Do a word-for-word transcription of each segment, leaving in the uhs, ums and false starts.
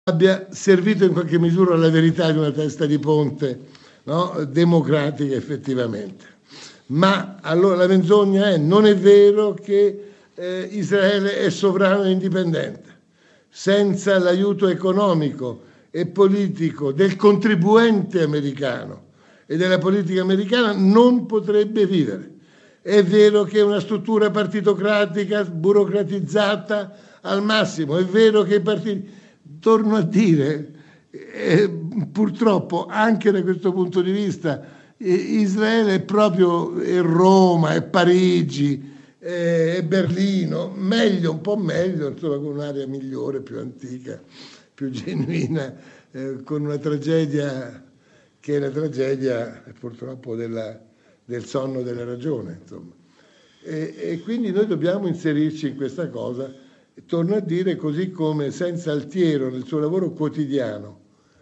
abbia servito in qualche misura alla verità di una testa di ponte, no? Democratica effettivamente. Ma allora la menzogna è: non è vero che eh, Israele è sovrano e indipendente. Senza l'aiuto economico e politico del contribuente americano e della politica americana non potrebbe vivere. È vero che è una struttura partitocratica, burocratizzata al massimo, è vero che i partiti... Torno a dire, eh, purtroppo anche da questo punto di vista, eh, Israele è proprio è Roma, è Parigi, eh, è Berlino, meglio, un po' meglio, insomma, con un'area migliore, più antica, più genuina, eh, con una tragedia che è la tragedia purtroppo della, del sonno della ragione, insomma. E, e quindi noi dobbiamo inserirci in questa cosa. Torno a dire, così come senza Altiero nel suo lavoro quotidiano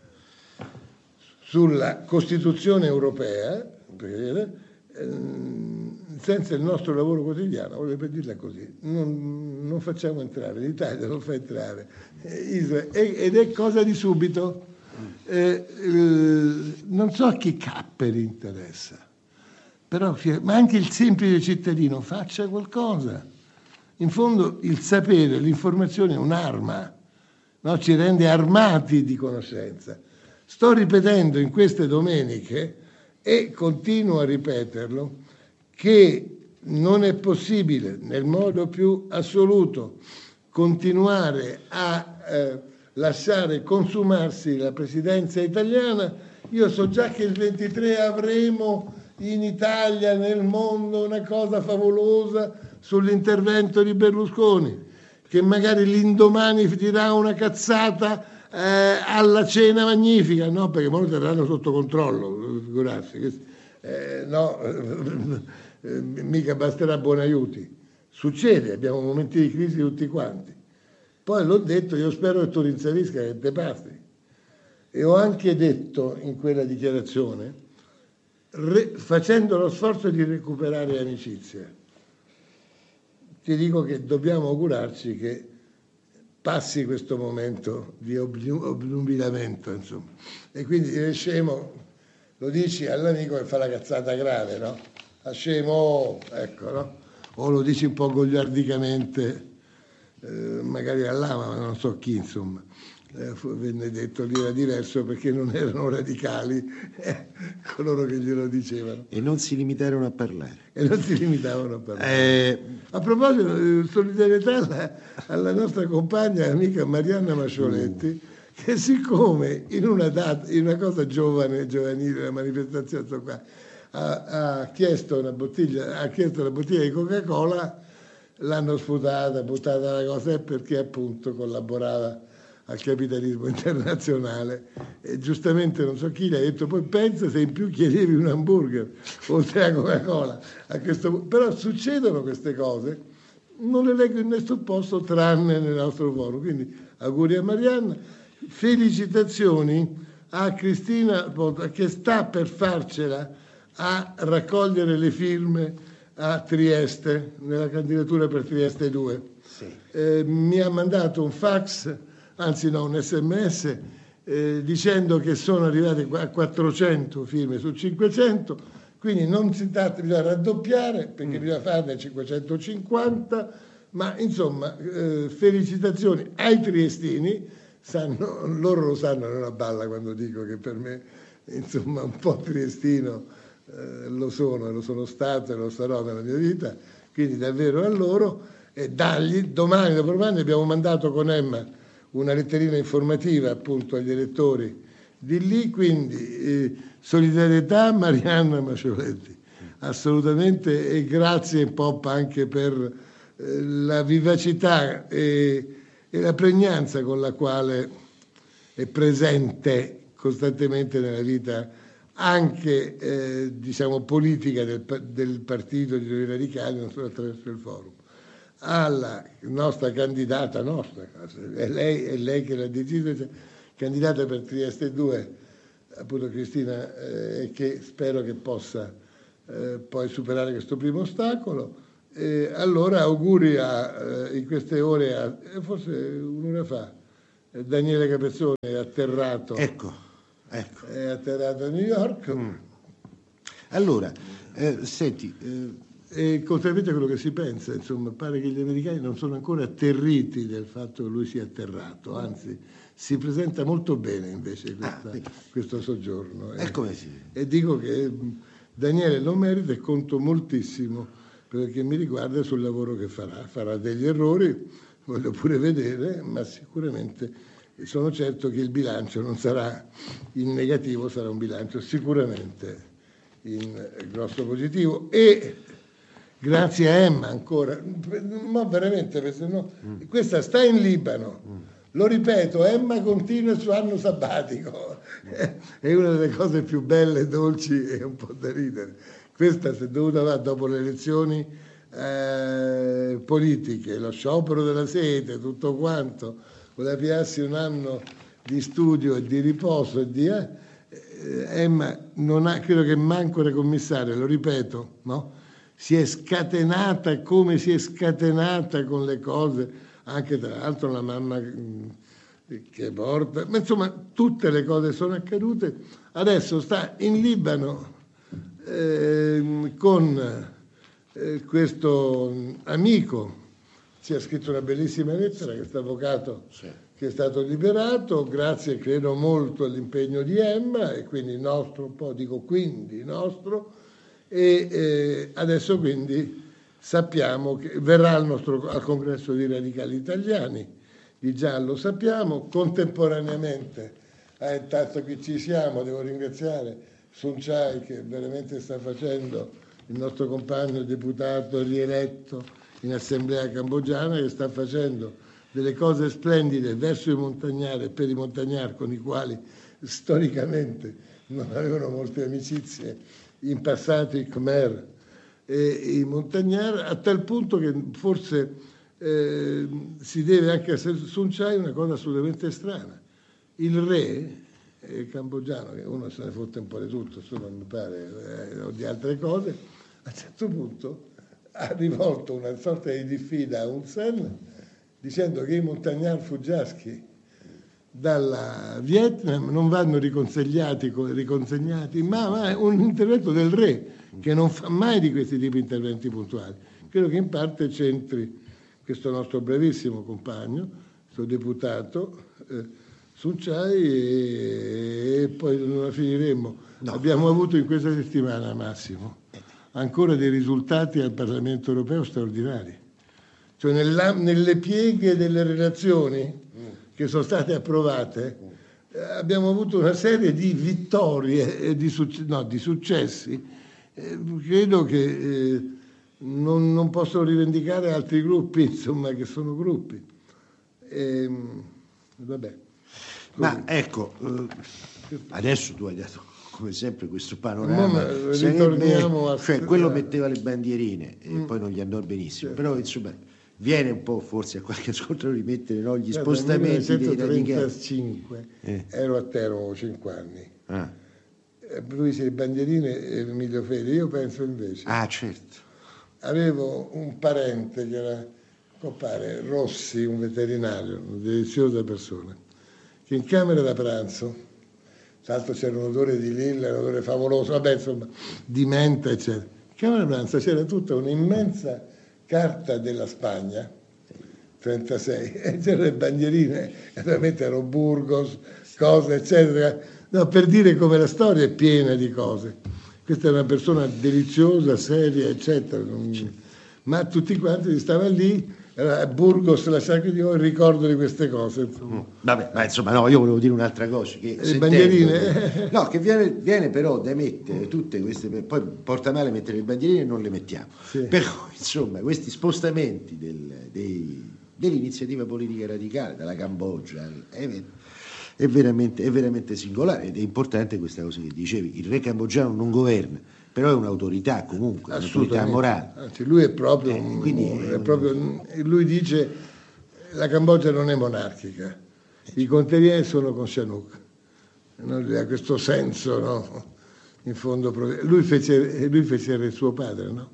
sulla Costituzione europea, perché, eh, senza il nostro lavoro quotidiano, voglio per dirla così, non, non facciamo entrare, l'Italia non fa entrare Israele, ed è cosa di subito. Eh, eh, non so a chi Capperi interessa, però, ma anche il semplice cittadino faccia qualcosa. In fondo il sapere, l'informazione è un'arma, no? Ci rende armati di conoscenza. Sto ripetendo in queste domeniche, e continuo a ripeterlo, che non è possibile nel modo più assoluto continuare a eh, lasciare consumarsi la presidenza italiana. Io so già che il ventitré avremo in Italia, nel mondo, una cosa favolosa sull'intervento di Berlusconi, che magari l'indomani dirà una cazzata eh, alla cena magnifica, no? Perché ora terranno sotto controllo, figurarsi, eh, no, eh, mica basterà buoni aiuti. Succede, abbiamo momenti di crisi tutti quanti. Poi l'ho detto, io spero che tu rinsavisca che te passi. E ho anche detto in quella dichiarazione, re, facendo lo sforzo di recuperare amicizia, ti dico che dobbiamo augurarci che passi questo momento di obnubilamento, insomma. E quindi dire scemo, lo dici all'amico che fa la cazzata grave, no? A scemo, oh, ecco, no? O lo dici un po' goliardicamente, eh, magari all'ama, ma non so chi, insomma. Eh, venne detto lì era diverso perché non erano radicali eh, coloro che glielo dicevano. E non si limitarono a parlare. E non si limitavano a parlare. Eh... A proposito, solidarietà alla, alla nostra compagna e amica Marianna Macioletti, uh. che siccome in una, data, in una cosa giovane, giovanile, una manifestazione qua, ha, ha, chiesto una bottiglia, ha chiesto una bottiglia di Coca-Cola, l'hanno sputata, buttata la cosa, perché appunto collaborava al capitalismo internazionale, e giustamente non so chi le ha detto, poi pensa se in più chiedevi un hamburger oltre a Coca-Cola. A questo, però succedono queste cose, non le leggo in nessun posto tranne nel nostro forum. Quindi auguri a Marianna, felicitazioni a Cristina che sta per farcela a raccogliere le firme a Trieste, nella candidatura per Trieste due. Sì. Eh, mi ha mandato un fax, anzi no, un sms, eh, dicendo che sono arrivate a quattrocento firme su cinquecento, quindi non si tratta, bisogna raddoppiare perché mm. bisogna farne cinquecentocinquanta, ma insomma eh, felicitazioni ai triestini, sanno, loro lo sanno, non a balla quando dico che per me insomma un po' triestino eh, lo sono, lo sono stato e lo sarò nella mia vita, quindi davvero a loro, e dagli, domani, dopodomani abbiamo mandato con Emma una letterina informativa appunto agli elettori di lì, quindi eh, solidarietà Marianna Macioletti, assolutamente, e grazie Pop anche per eh, la vivacità e, e la pregnanza con la quale è presente costantemente nella vita anche eh, diciamo politica del, del partito di Noi Radicali, non solo attraverso il forum. Alla nostra candidata, nostra, è lei, è lei che l'ha deciso, cioè, candidata per Trieste due, appunto Cristina, eh, che spero che possa eh, poi superare questo primo ostacolo. Eh, allora auguri a, eh, in queste ore, a, forse un'ora fa, Daniele Capezzone è atterrato, ecco, ecco. È atterrato a New York. Mm. Allora, eh, senti... Eh... E contrariamente a quello che si pensa, insomma, pare che gli americani non sono ancora atterriti del fatto che lui sia atterrato, anzi si presenta molto bene invece questa, ah, questo soggiorno. E, come si... e dico che Daniele lo merita e conto moltissimo perché mi riguarda sul lavoro che farà. Farà degli errori, voglio pure vedere, ma sicuramente sono certo che il bilancio non sarà in negativo, sarà un bilancio sicuramente in grosso positivo. E grazie a Emma ancora, ma veramente, perché no, mm. questa sta in Libano, mm. lo ripeto, Emma continua il suo anno sabbatico, è una delle cose più belle, dolci e un po' da ridere. Questa si è dovuta fare dopo le elezioni eh, politiche, lo sciopero della sete, tutto quanto, voleva piarsi un anno di studio e di riposo e di... Eh, Emma non ha, credo che manco le commissarie, lo ripeto, no? Si è scatenata come si è scatenata con le cose, anche tra l'altro la mamma che porta, ma insomma tutte le cose sono accadute. Adesso sta in Libano eh, con eh, questo amico, ci ha scritto una bellissima lettera, questo avvocato sì. che è stato liberato, grazie credo molto all'impegno di Emma, e quindi nostro, un po' dico quindi nostro, e eh, adesso quindi sappiamo che verrà al nostro al congresso di radicali italiani, di già lo sappiamo. Contemporaneamente, ah, intanto che ci siamo, devo ringraziare Sun Chai che veramente sta facendo, il nostro compagno deputato rieletto in assemblea cambogiana, che sta facendo delle cose splendide verso i montagnari e per i montagnari con i quali storicamente non avevano molte amicizie in passato i Khmer e i montagnari, a tal punto che forse eh, si deve anche a Sun Chai una cosa assolutamente strana. Il re eh, cambogiano, che uno se ne fotte un po' di tutto, insomma, mi pare, eh, o di altre cose, a un certo punto ha rivolto una sorta di diffida a Hun Sen dicendo che i montagnari fuggiaschi dalla Vietnam non vanno riconsegnati, riconsegnati ma, ma è un intervento del re che non fa mai di questi tipi di interventi puntuali. Credo che in parte c'entri questo nostro brevissimo compagno, questo deputato eh, Sun Chai, e, e poi non la finiremo. No. Abbiamo avuto in questa settimana, Massimo, ancora dei risultati al Parlamento europeo straordinari, cioè nella, nelle pieghe delle relazioni che sono state approvate, eh, abbiamo avuto una serie di vittorie e di, succe- no, di successi. Eh, credo che eh, non, non possono rivendicare altri gruppi, insomma, che sono gruppi. E, vabbè. Ma ecco, eh, adesso tu hai dato, come sempre, questo panorama. Ritorniamo Sarebbe, a... Cioè, quello metteva le bandierine e mm. poi non gli andò benissimo, certo. Però insomma... Viene un po' forse a qualche ascoltatore di mettere, no, gli Guarda, spostamenti dei millenovecentotrentacinque eh. ero a Teramo, avevo cinque anni. Ah. Lui si le bandierine e Emilio Fede, io penso invece. Ah, certo. Avevo un parente che era compare Rossi, un veterinario, una deliziosa persona, che in camera da pranzo, tra l'altro c'era un odore di lilla, un odore favoloso, vabbè insomma, di menta, eccetera. In camera da pranzo c'era tutta un'immensa carta della Spagna, trentasei, e c'erano le bandierine, naturalmente erano Burgos, cose, eccetera, no, per dire come la storia è piena di cose. Questa è una persona deliziosa, seria, eccetera, non... ma tutti quanti stavano lì, era Burgos, la Sacra di il ricordo di queste cose. Insomma. Vabbè, ma insomma, no, io volevo dire un'altra cosa. Che le bandierine? No, che viene, viene però da mettere tutte queste, poi porta male mettere le bandierine e non le mettiamo. Sì. Però, insomma, questi spostamenti del, dei, dell'iniziativa politica radicale, dalla Cambogia, è, è, veramente, è veramente singolare ed è importante questa cosa che dicevi. Il re cambogiano non governa, però è un'autorità comunque, un'autorità morale. Anzi, lui è proprio, eh, un, quindi è è proprio lui dice la Cambogia non è monarchica, i contadini sono con Sihanouk, no? Ha questo senso, no? In fondo lui fece, lui fece il suo padre, no?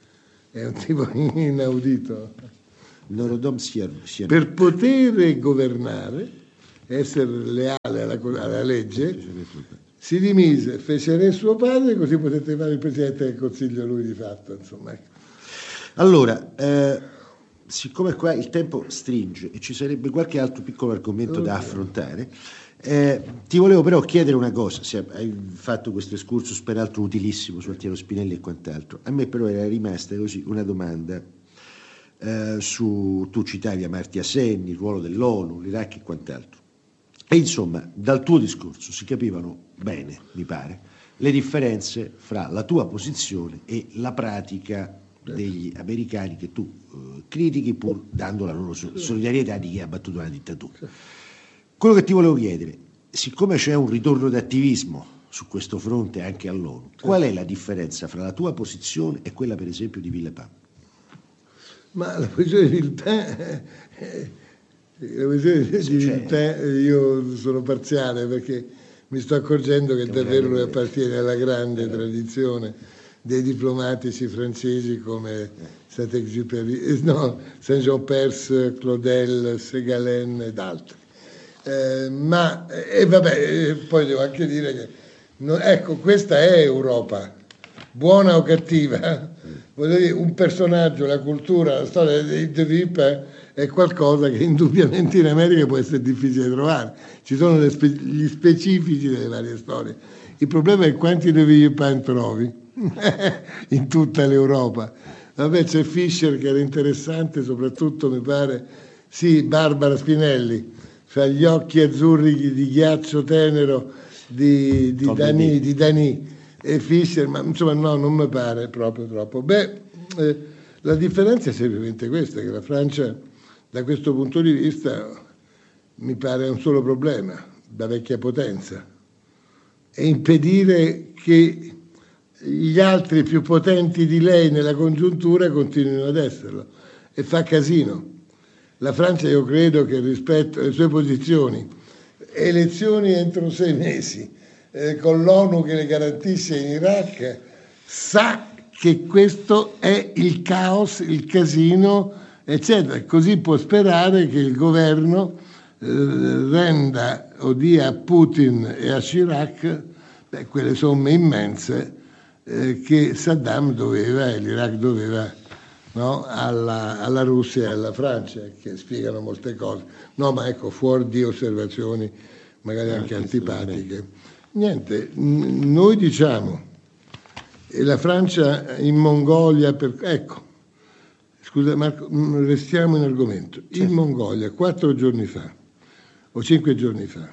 È un tipo inaudito. Norodom Sihanouk. Per poter governare essere leale alla, alla legge, si dimise, fece re suo padre, così potete fare il Presidente del Consiglio lui di fatto, insomma. Allora, eh, siccome qua il tempo stringe e ci sarebbe qualche altro piccolo argomento okay. da affrontare, eh, ti volevo però chiedere una cosa. Se hai fatto questo excursus peraltro utilissimo su Altiero Spinelli e quant'altro, a me però era rimasta così una domanda eh, su, tu citavi Amartya Sen, il ruolo dell'ONU, l'Iraq e quant'altro, e insomma dal tuo discorso si capivano bene, mi pare, le differenze fra la tua posizione e la pratica degli americani che tu uh, critichi pur dando la loro solidarietà di chi ha battuto la dittatura. Quello che ti volevo chiedere, siccome c'è un ritorno d'attivismo su questo fronte anche all'ONU, qual è la differenza fra la tua posizione e quella per esempio di Villepin? Ma la posizione di Villepin, la posizione di Villepin io sono parziale perché mi sto accorgendo che davvero lui appartiene alla grande tradizione dei diplomatici francesi come Saint-Exupéry, no, Saint-Jean-Perse, Claudel, Ségalen ed altri. Eh, ma, e vabbè, poi devo anche dire che, non, ecco, questa è Europa, buona o cattiva, voglio dire, un personaggio, la cultura, la storia di De Villepin è qualcosa che indubbiamente in America può essere difficile trovare. Ci sono le spe- gli specifici delle varie storie. Il problema è quanti De Villepin trovi in tutta l'Europa. Vabbè, c'è Fischer che era interessante, soprattutto mi pare, sì, Barbara Spinelli, fra gli occhi azzurri di ghiaccio tenero di, di, Dani, di Dani e Fischer, ma insomma no, non mi pare proprio troppo. Beh, eh, la differenza è semplicemente questa, che la Francia da questo punto di vista mi pare un solo problema, da vecchia potenza, e impedire che gli altri più potenti di lei nella congiuntura continuino ad esserlo, e fa casino. La Francia, io credo che rispetto alle sue posizioni, elezioni entro sei mesi, eh, con l'ONU che le garantisce in Iraq, sa che questo è il caos, il casino, eccetera. Così può sperare che il governo eh, renda o dia a Putin e a Chirac beh, quelle somme immense eh, che Saddam doveva e l'Iraq doveva, no, alla, alla Russia e alla Francia, che spiegano molte cose. No, ma ecco, fuori di osservazioni magari anche antipatiche. Niente, n- noi diciamo, e la Francia in Mongolia, per, ecco, scusa Marco, restiamo in argomento. In certo. Mongolia, quattro giorni fa, o cinque giorni fa,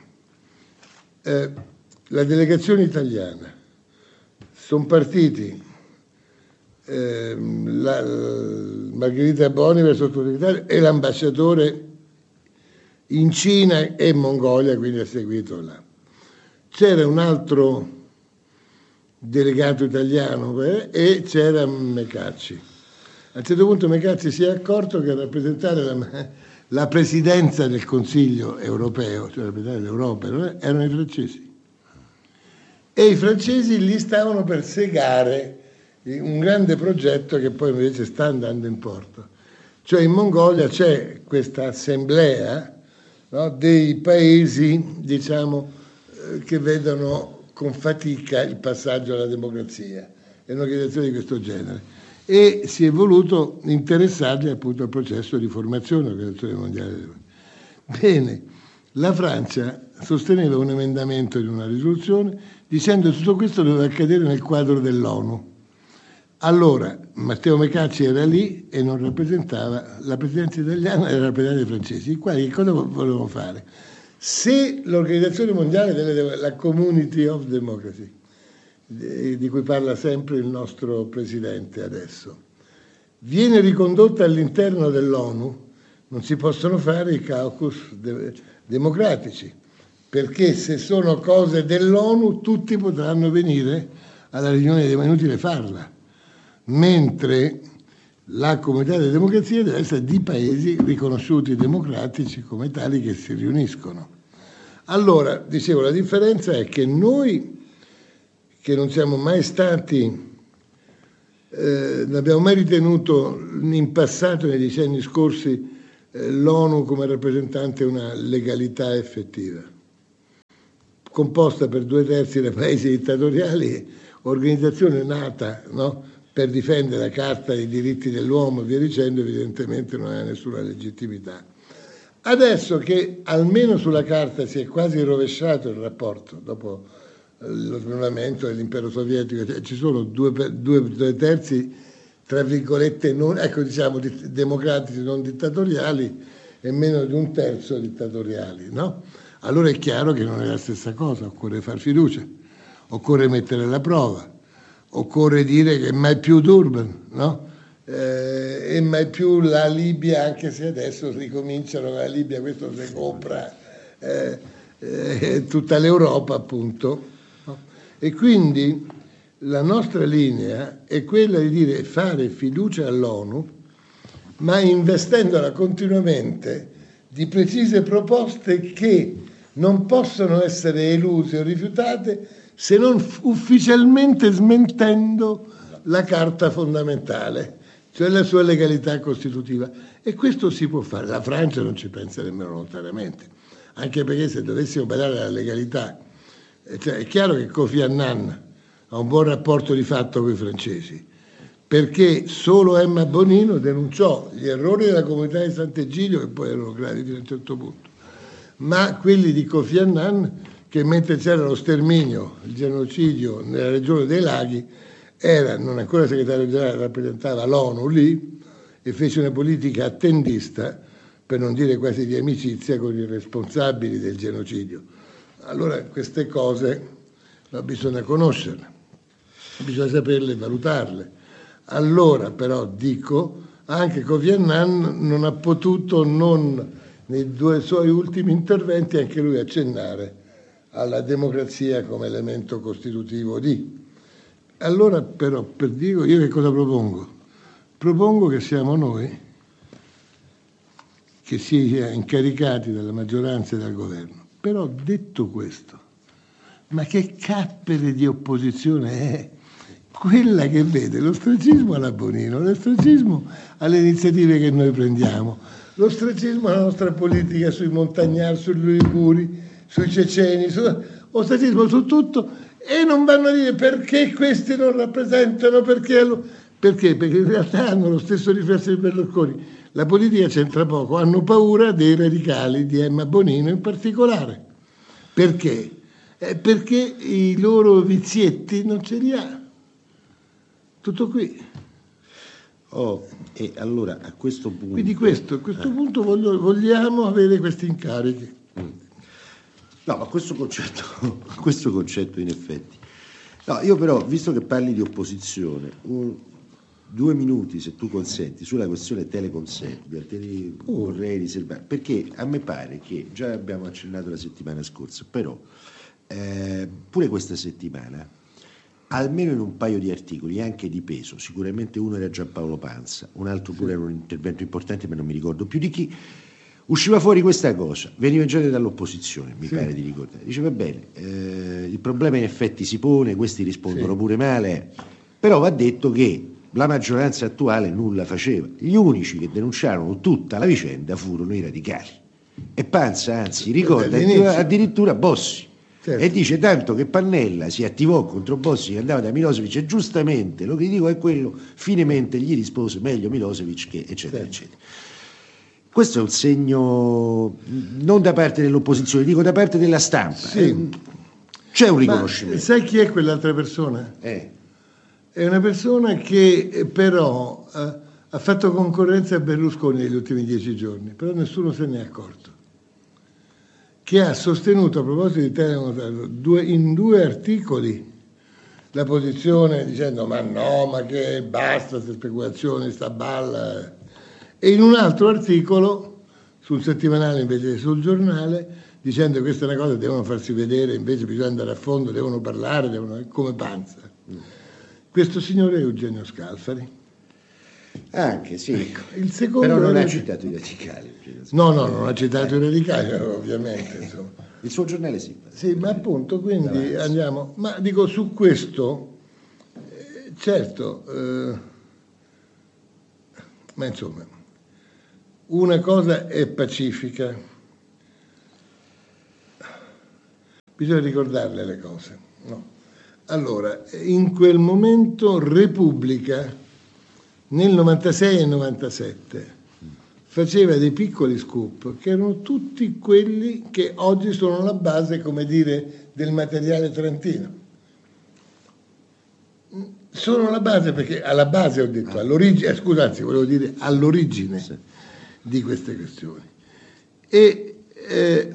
eh, la delegazione italiana, sono partiti eh, la, Margherita Boniver, sottosegretario, e l'ambasciatore in Cina e Mongolia, quindi ha seguito là. C'era un altro delegato italiano eh, e c'era Mecacci. A un certo punto Mecacci si è accorto che a rappresentare la, la presidenza del Consiglio europeo, cioè la presidenza dell'Europa, erano i francesi. E i francesi lì stavano per segare un grande progetto che poi invece sta andando in porto. Cioè in Mongolia c'è questa assemblea, no, dei paesi, diciamo, eh, che vedono con fatica il passaggio alla democrazia. È un'organizzazione di questo genere. E si è voluto interessarli appunto al processo di formazione dell'Organizzazione Mondiale. Bene, la Francia sosteneva un emendamento di una risoluzione dicendo che tutto questo doveva accadere nel quadro dell'ONU. Allora, Matteo Mecacci era lì e non rappresentava la presidenza italiana, era rappresentante dei francesi, i quali che cosa volevano fare? Se l'Organizzazione Mondiale, delle, la Community of Democracy, di cui parla sempre il nostro presidente adesso, viene ricondotta all'interno dell'ONU, non si possono fare i caucus de- democratici, perché se sono cose dell'ONU tutti potranno venire alla riunione, è inutile farla, mentre la comunità delle democrazie deve essere di paesi riconosciuti democratici come tali che si riuniscono. Allora, dicevo, la differenza è che noi, che non siamo mai stati, eh, non abbiamo mai ritenuto in passato, nei decenni scorsi, eh, l'ONU come rappresentante una legalità effettiva, composta per due terzi da paesi dittatoriali, organizzazione nata, no, per difendere la Carta dei diritti dell'uomo e via dicendo, evidentemente non ha nessuna legittimità. Adesso che almeno sulla Carta si è quasi rovesciato il rapporto, dopo lo snullamento dell'impero sovietico, cioè ci sono due, due, due terzi, tra virgolette, non, ecco, diciamo, democratici non dittatoriali e meno di un terzo dittatoriali, no? Allora è chiaro che non è la stessa cosa, occorre far fiducia, occorre mettere alla prova, occorre dire che mai più Durban, no? Eh, e mai più la Libia, anche se adesso ricominciano la Libia, questo si compra eh, eh, tutta l'Europa, appunto, no? E quindi la nostra linea è quella di dire fare fiducia all'ONU, ma investendola continuamente di precise proposte che non possono essere eluse o rifiutate se non ufficialmente smentendo la Carta fondamentale, cioè la sua legalità costitutiva. E questo si può fare. La Francia non ci pensa nemmeno lontanamente, anche perché se dovessimo badare alla legalità, cioè è chiaro che Kofi Annan ha un buon rapporto di fatto con i francesi, perché solo Emma Bonino denunciò gli errori della comunità di Sant'Egidio, che poi erano gravi fino a un certo punto, ma quelli di Kofi Annan, che mentre c'era lo sterminio, il genocidio nella regione dei laghi, era, non ancora segretario generale, rappresentava l'ONU lì e fece una politica attendista, per non dire quasi di amicizia, con i responsabili del genocidio. Allora queste cose no, bisogna conoscerle, bisogna saperle e valutarle. Allora però dico, anche Kofi Annan non ha potuto non nei due suoi ultimi interventi anche lui accennare alla democrazia come elemento costitutivo di. Allora però, per dire, io che cosa propongo? Propongo che siamo noi che sia incaricati dalla maggioranza e dal governo. Però detto questo, ma che cappere di opposizione è quella che vede l'ostracismo alla Bonino, l'ostracismo alle iniziative che noi prendiamo, l'ostracismo alla nostra politica sui montagnari, sugli uiguri, sui ceceni, su, ostracismo su tutto, e non vanno a dire perché questi non rappresentano, perché, perché? Perché in realtà hanno lo stesso riflesso di Berlusconi. La politica c'entra poco, hanno paura dei radicali, di Emma Bonino in particolare. Perché? Eh, perché i loro vizietti non ce li ha. Tutto qui. Oh, e allora a questo punto... Quindi questo, a questo eh. punto voglio, vogliamo avere questi incarichi. Mm. No, ma questo concetto, questo concetto in effetti. No, io però, visto che parli di opposizione, un, due minuti, se tu consenti, sulla questione Telecom Serbia, te li uh. vorrei riservare, perché a me pare che, già abbiamo accennato la settimana scorsa, però eh, pure questa settimana, almeno in un paio di articoli, anche di peso, sicuramente uno era Giampaolo Pansa, un altro pure era un intervento importante, ma non mi ricordo più di chi, usciva fuori questa cosa, veniva già dall'opposizione, mi sì. pare di ricordare. Diceva bene, eh, il problema in effetti si pone, questi rispondono sì. pure male, però va detto che la maggioranza attuale nulla faceva. Gli unici che denunciarono tutta la vicenda furono i radicali. E Pansa, anzi, ricorda addirittura Bossi. Certo. E dice tanto che Pannella si attivò contro Bossi che andava da Milosevic e giustamente lo che dico è quello, finemente gli rispose meglio Milosevic che eccetera certo. eccetera. Questo è un segno non da parte dell'opposizione, dico da parte della stampa. Sì. Eh, c'è un riconoscimento. Ma sai chi è quell'altra persona? Eh. È una persona che però eh, ha fatto concorrenza a Berlusconi negli ultimi dieci giorni, però nessuno se ne è accorto. Che ha sostenuto a proposito di Telecom due, in due articoli la posizione dicendo ma no, ma che basta queste speculazioni, sta balla. E in un altro articolo sul settimanale invece che sul giornale dicendo che questa è una cosa che devono farsi vedere, invece bisogna andare a fondo, devono parlare, devono, come Pansa. Questo signore è Eugenio Scalfari. Anche, sì. Ecco, il secondo però non era... ha citato i radicali. No, no, non ha citato i radicali, ovviamente. Insomma. Il suo giornale sì. Sì, ma appunto, quindi andiamo... Ma dico, su questo, eh, certo, eh, ma insomma, una cosa è pacifica, bisogna ricordarle le cose, no? Allora, in quel momento Repubblica, nel novantasei e novantasette, faceva dei piccoli scoop che erano tutti quelli che oggi sono la base, come dire, del materiale trentino. Sono la base perché alla base ho detto, all'origine, scusa, anzi volevo dire all'origine sì. di queste questioni. E eh,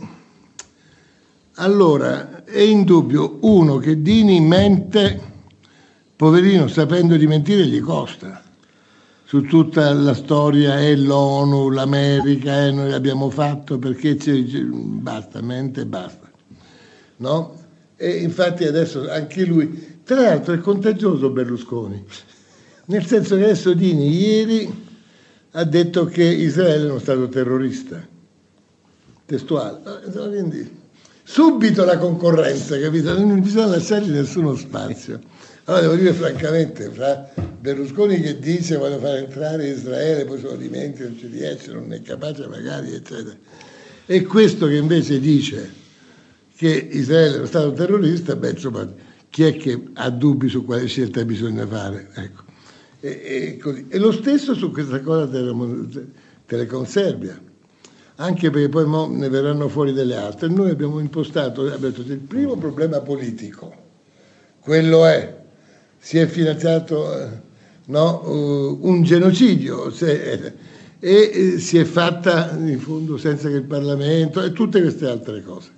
allora è indubbio uno che Dini mente, poverino, sapendo di mentire gli costa. Su tutta la storia è l'ONU, l'America, e noi abbiamo fatto perché c'è, c'è, basta, mente e basta, no? E infatti adesso anche lui, tra l'altro è contagioso Berlusconi, nel senso che adesso Dini ieri ha detto che Israele è uno stato terrorista, testuale, quindi subito la concorrenza, capito? Non bisogna lasciargli nessuno spazio. Allora devo dire francamente, fra Berlusconi che dice voglio far entrare Israele, poi se lo dimentica, non ci riesce, non è capace magari, eccetera, e questo che invece dice che Israele è uno stato terrorista, beh insomma, chi è che ha dubbi su quale scelta bisogna fare? Ecco. E, e, così. E lo stesso su questa cosa Telecom Serbia, anche perché poi mo ne verranno fuori delle altre. Noi abbiamo impostato, abbiamo detto, il primo problema politico, quello è, si è finanziato no, un genocidio se, e, e si è fatta in fondo senza che il Parlamento e tutte queste altre cose.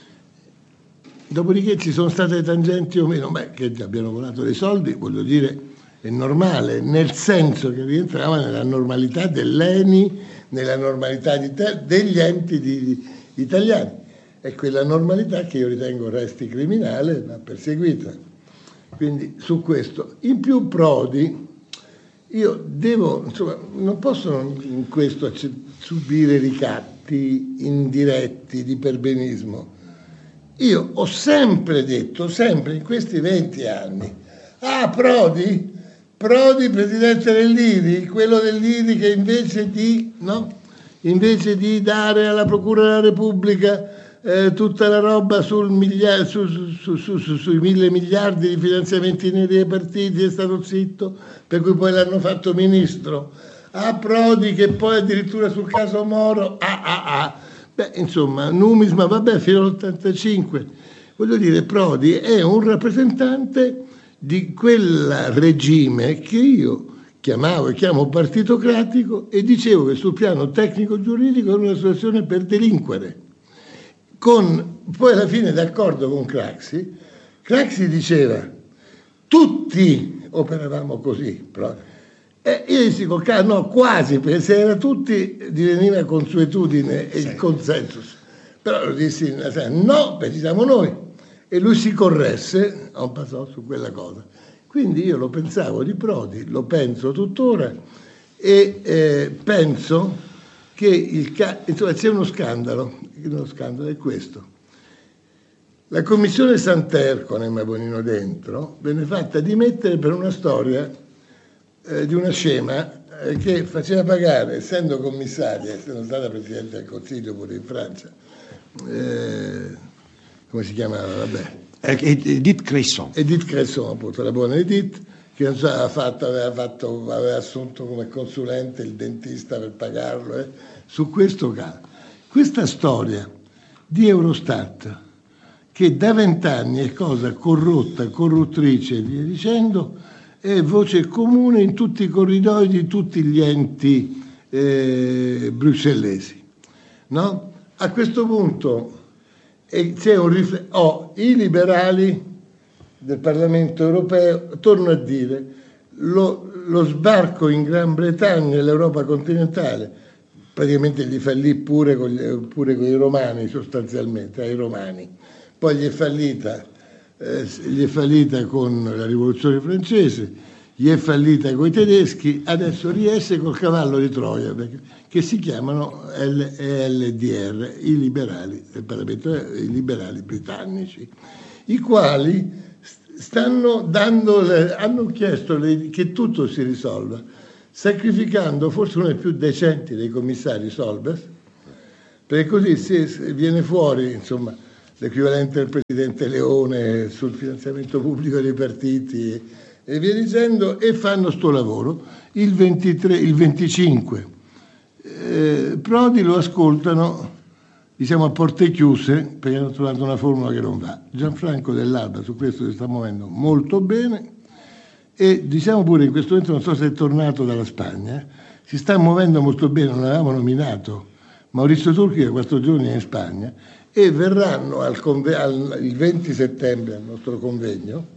Dopodiché ci sono state tangenti o meno, beh, che abbiano volato dei soldi, voglio dire, è normale, nel senso che rientrava nella normalità dell'E N I, nella normalità di te, degli enti di, di, italiani. È quella normalità che io ritengo resti criminale, va perseguita. Quindi su questo. In più Prodi, io devo, insomma, non posso in questo subire ricatti indiretti di perbenismo. Io ho sempre detto, sempre in questi venti anni, ah Prodi, Prodi presidente dell'I R I, quello dell'I R I che invece di, no? invece di dare alla Procura della Repubblica eh, tutta la roba sul migliar- su, su, su, su, sui mille miliardi di finanziamenti neri ai partiti è stato zitto, per cui poi l'hanno fatto ministro. Ah Prodi che poi addirittura sul caso Moro, ah ah ah. Beh, insomma, numisma, vabbè, fino all'ottantacinque. Voglio dire, Prodi è un rappresentante di quel regime che io chiamavo e chiamo partitocratico e dicevo che sul piano tecnico-giuridico era una situazione per delinquere. Con, poi alla fine, d'accordo con Craxi, Craxi diceva tutti operavamo così, però E io dissi col caso, no, quasi, perché se era tutti diveniva consuetudine e sì. il consensus. Però lo dissi, no, perché siamo noi. E lui si corresse, non passò su quella cosa. Quindi io lo pensavo di Prodi, lo penso tuttora, e eh, penso che il ca- insomma, c'è uno scandalo, uno scandalo è questo. La commissione Santer, con Emma Bonino dentro, venne fatta dimettere per una storia di una scema eh, che faceva pagare, essendo commissaria, essendo stata Presidente del Consiglio pure in Francia, eh, come si chiamava? Vabbè. Edith Cresson. Edith Cresson, appunto, la buona Edith, che non so, aveva, fatto, aveva, fatto, aveva assunto come consulente il dentista per pagarlo. Eh. Su questo caso, questa storia di Eurostat, che da vent'anni è cosa corrotta, corruttrice e via dicendo, è voce comune in tutti i corridoi di tutti gli enti eh, bruxellesi, no? A questo punto eh, c'è un rifle- oh, i liberali del Parlamento europeo, torno a dire, lo, lo sbarco in Gran Bretagna e l'Europa continentale praticamente gli fallì pure con, gli, pure con i romani, sostanzialmente, ai romani. Poi gli è fallita Eh, gli è fallita con la rivoluzione francese, gli è fallita con i tedeschi, adesso riesce col cavallo di Troia, perché, che si chiamano L E L D R, i liberali del Parlamento, i liberali britannici, i quali stanno dando, le, hanno chiesto le, che tutto si risolva sacrificando forse uno dei più decenti dei commissari, Solbes, perché così si viene fuori, insomma, l'equivalente del presidente Leone sul finanziamento pubblico dei partiti e via dicendo, e fanno sto lavoro. Il ventitré, il venticinque eh, Prodi lo ascoltano, diciamo, a porte chiuse, perché hanno trovato una formula che non va. Gianfranco Dell'Alba su questo si sta muovendo molto bene e, diciamo pure, in questo momento non so se è tornato dalla Spagna, si sta muovendo molto bene, non avevamo nominato Maurizio Turchi da quattro giorni in Spagna, e verranno al conve- al, il venti settembre al nostro convegno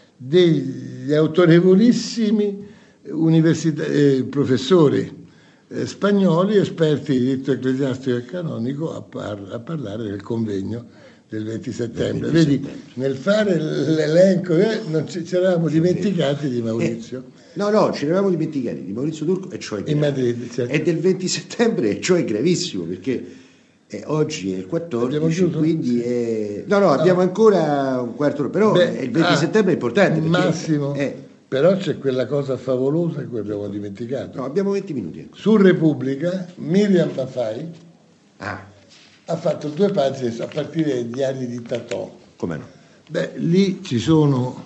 degli autorevolissimi università, eh, professori eh, spagnoli, esperti di diritto ecclesiastico e canonico, a, par- a parlare del convegno del venti settembre. venti Vedi, settembre. Nel fare l'elenco eh, non ci, ci eravamo dimenticati di Maurizio. Eh. No, no, ci eravamo dimenticati di Maurizio Turco, e cioè in Madrid, certo. È del venti settembre, e cioè gravissimo, perché eh, oggi è il quattordici, quindi è... no, no, abbiamo no. ancora un quarto d'ora, però Beh, il venti ah, settembre è importante. Massimo, è... però c'è quella cosa favolosa che abbiamo dimenticato. No, abbiamo venti minuti. Su Repubblica, Miriam Maffei ah. ha fatto due pagine a partire dai diari di Tatò. Come no? Beh, lì ci sono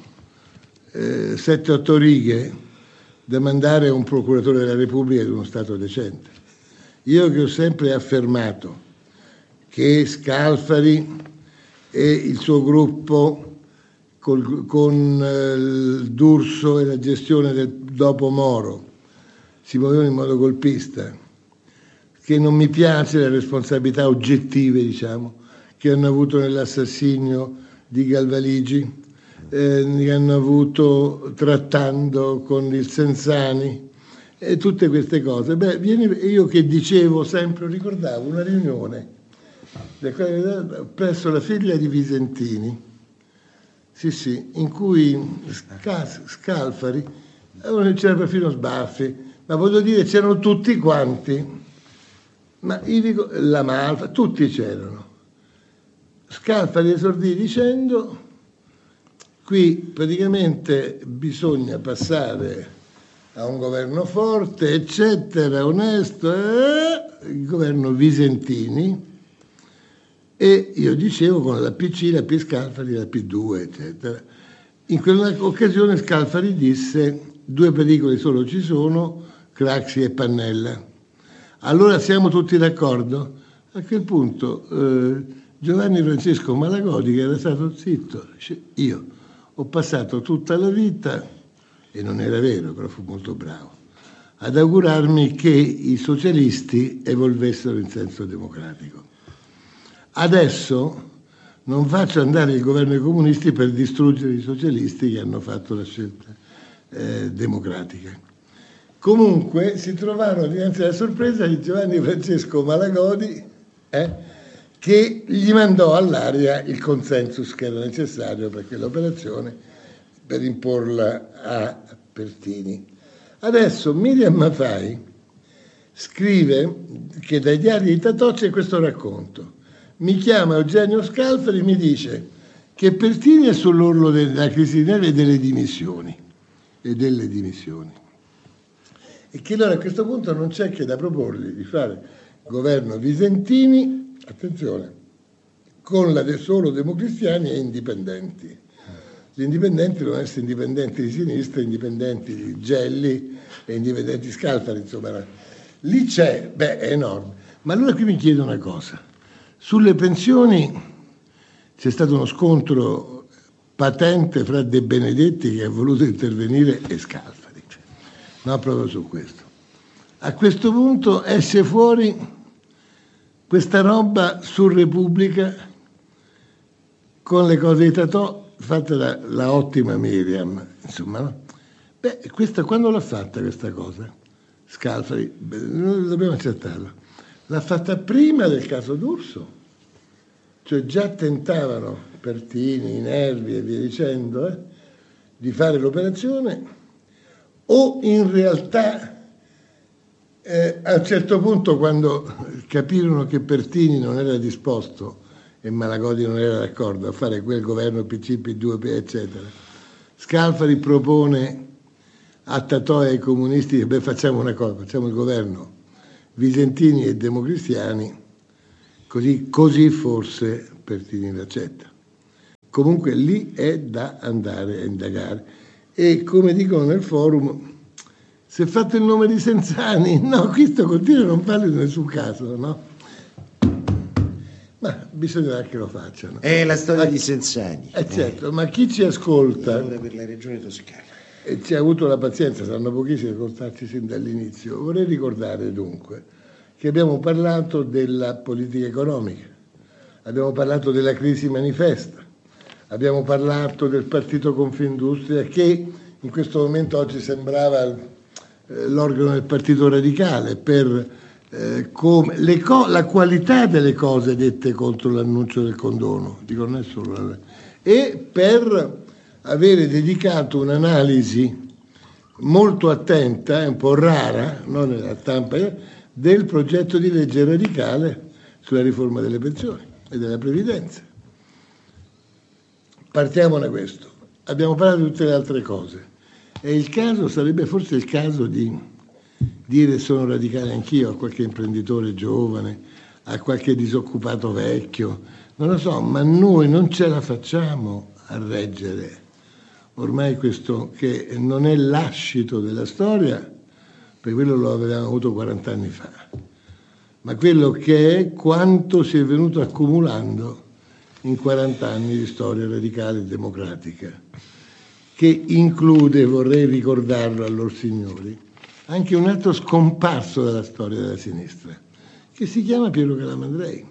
eh, sette otto righe da mandare a un procuratore della Repubblica di uno Stato decente. Io che ho sempre affermato che Scalfari e il suo gruppo col, con eh, il D'Urso e la gestione del dopo Moro si muovevano in modo golpista, che non mi piace le responsabilità oggettive, diciamo, che hanno avuto nell'assassinio di Galvaligi, eh, che hanno avuto trattando con il Senzani e tutte queste cose. Beh, viene, io che dicevo sempre, ricordavo una riunione presso la figlia di Visentini, sì sì, in cui Scalfari, c'era perfino Sbaffi, ma voglio dire c'erano tutti quanti, ma io dico, la Malfa, tutti c'erano. Scalfari esordì dicendo: qui praticamente bisogna passare a un governo forte, eccetera, onesto, eh, il governo Visentini. E io dicevo con la P C, la P Scalfari, la P due, eccetera. In quell'occasione Scalfari disse: due pericoli solo ci sono, Craxi e Pannella. Allora siamo tutti d'accordo? A quel punto eh, Giovanni Francesco Malagodi, che era stato zitto, dice: io ho passato tutta la vita, e non era vero, però fu molto bravo, ad augurarmi che i socialisti evolvessero in senso democratico. Adesso non faccio andare il governo dei comunisti per distruggere i socialisti che hanno fatto la scelta eh, democratica. Comunque si trovarono dinanzi alla sorpresa di Giovanni Francesco Malagodi, eh, che gli mandò all'aria il consensus che era necessario per quell'operazione, per imporla a Pertini. Adesso Miriam Maffei scrive che dai diari di Tatò c'è questo racconto. Mi chiama Eugenio Scalfari e mi dice che Pertini è sull'orlo della crisi nera e delle dimissioni, e delle dimissioni. E che allora a questo punto non c'è che da proporgli di fare governo Visentini, attenzione, con la de solo democristiani e indipendenti. Gli indipendenti devono essere indipendenti di sinistra, indipendenti di Gelli e indipendenti Scalfari, insomma. Lì c'è, beh, è enorme. Ma allora qui mi chiedo una cosa. Sulle pensioni c'è stato uno scontro patente fra De Benedetti, che ha voluto intervenire, e Scalfari. Cioè, no, proprio su questo. A questo punto esce fuori questa roba su Repubblica con le cose di Tatò fatte da la ottima Miriam, insomma, no? Beh, questa, quando l'ha fatta questa cosa? Scalfari, beh, noi dobbiamo accettarlo. L'ha fatta prima del caso D'Urso, cioè già tentavano Pertini, Nervi e via dicendo eh, di fare l'operazione, o in realtà eh, a un certo punto, quando capirono che Pertini non era disposto e Malagodi non era d'accordo a fare quel governo P C, P due, eccetera, Scalfari propone attatoe ai comunisti, beh, facciamo una cosa, facciamo il governo Visentini e democristiani, così, così forse Pertini l'accetta. Comunque lì è da andare a indagare. E come dicono nel forum, si è fatto il nome di Senzani, no, questo continua a non farlo in nessun caso, no? Ma bisognerà che lo facciano. È la storia ma, di Senzani. Eh certo, eh. Ma chi ci ascolta per la regione toscana e ci ha avuto la pazienza, saranno pochissimi a ascoltarci sin dall'inizio, vorrei ricordare dunque che abbiamo parlato della politica economica, abbiamo parlato della crisi manifesta, abbiamo parlato del partito Confindustria che in questo momento oggi sembrava eh, l'organo del partito radicale per eh, come, le co- la qualità delle cose dette contro l'annuncio del condono, dico non è solo, e per avere dedicato un'analisi molto attenta e un po' rara, non nella stampa, del progetto di legge radicale sulla riforma delle pensioni e della previdenza. Partiamo da questo. Abbiamo parlato di tutte le altre cose. E il caso sarebbe forse il caso di dire sono radicale anch'io a qualche imprenditore giovane, a qualche disoccupato vecchio, non lo so, ma noi non ce la facciamo a reggere ormai questo che non è l'ascito della storia, per quello lo avevamo avuto quaranta anni fa, ma quello che è quanto si è venuto accumulando in quaranta anni di storia radicale e democratica, che include, vorrei ricordarlo a loro signori, anche un altro scomparso dalla storia della sinistra, che si chiama Piero Calamandrei.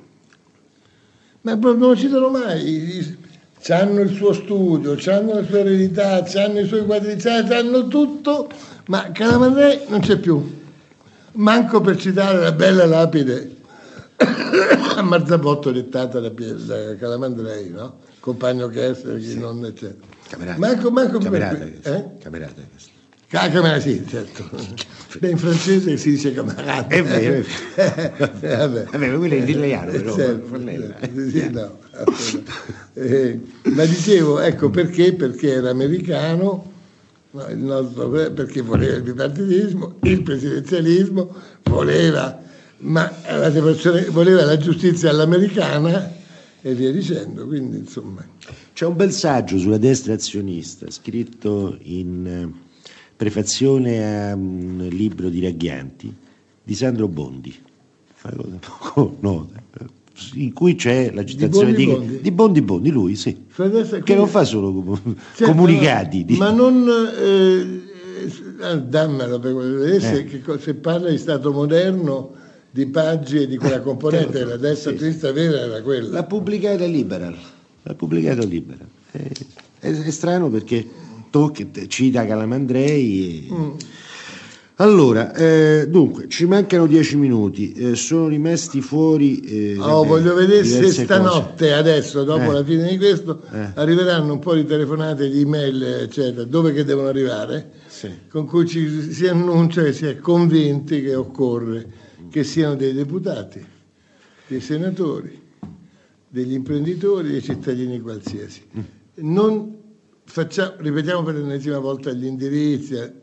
Ma non lo citano mai, hanno il suo studio, hanno la sua eredità, hanno i suoi quadriziati, hanno tutto, ma Calamandrei non c'è più. Manco per citare la bella lapide a Marzabotto dettata da, da Calamandrei, no? Compagno che essere, chi sì. non c'è. Camerata. Manco, manco Camerata. Per, eh? Camerata. Ah, camerata, sì, certo. Beh, in francese si dice camarata. È vero. eh, vabbè. vabbè, quello è italiano, però. Certo, certo. Sì, no, eh, ma dicevo, ecco, perché? Perché era americano, no, il nostro, perché voleva il bipartitismo, il presidenzialismo, voleva, ma la separazione, voleva la giustizia all'americana e via dicendo, quindi insomma. C'è un bel saggio sulla destra azionista, scritto in prefazione a un libro di Raghianti, di Sandro Bondi, poco nota, in cui c'è la citazione di Bondi, di, di Bondi, Bondi lui, sì, adesso, che non fa solo certo, comunicati. Ma, ma non... Eh, dammelo per vedere eh. che se parla di Stato moderno, di Paggi e di quella componente della destra sì. sinistra vera era quella. L'ha pubblicata Liberal, l'ha pubblicata Liberal. È, è, è strano perché tocca, cita Calamandrei. E... Mm. Allora, eh, dunque, ci mancano dieci minuti, eh, sono rimasti fuori... Eh, oh, voglio vedere se stanotte, cose. adesso, dopo eh. la fine di questo, eh. arriveranno un po' di telefonate, di email, eccetera, dove che devono arrivare, sì. con cui ci si annuncia e si è convinti che occorre che siano dei deputati, dei senatori, degli imprenditori, dei cittadini qualsiasi. Mm. Non facciamo, ripetiamo per l'ennesima volta gli indirizzi, eh,